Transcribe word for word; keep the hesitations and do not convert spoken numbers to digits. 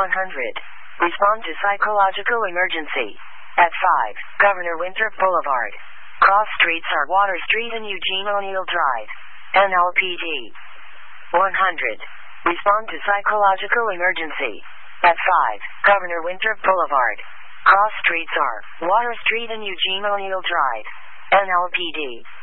one hundred. Respond to psychological emergency. At five, Governor Winthrop Boulevard. Cross streets are Water Street and Eugene O'Neill Drive. N L P D. one hundred. Respond to psychological emergency. At five, Governor Winthrop Boulevard. Cross streets are Water Street and Eugene O'Neill Drive. N L P D.